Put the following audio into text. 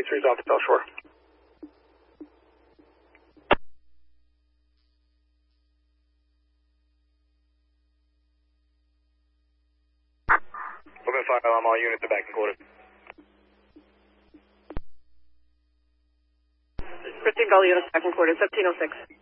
A3's off the South Shore. Open fire alarm, all units are back in quarters. 15 all units back in quarters, 1706.